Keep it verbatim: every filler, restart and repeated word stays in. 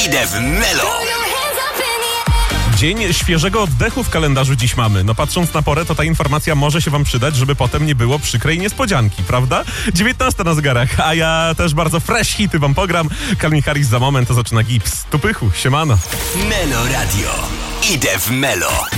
Idę w Melo. Dzień świeżego oddechu w kalendarzu dziś mamy. No patrząc na porę, to ta informacja może się wam przydać, żeby potem nie było przykrej niespodzianki, prawda? dziewiętnasta na zegarach, a ja też bardzo fresh hity wam pogram. Calvin Harris za moment, to zaczyna Gips. Tu pychu, siemano. Melo Radio. Idę w Melo.